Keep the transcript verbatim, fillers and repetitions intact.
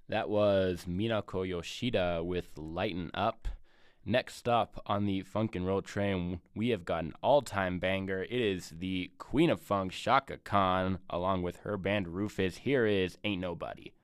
That was Minako Yoshida with Lighten Up. Next up on the Funk and Roll train, we have got an all-time banger. It is the Queen of Funk, Shaka Khan, along with her band Rufus. Here is Ain't Nobody.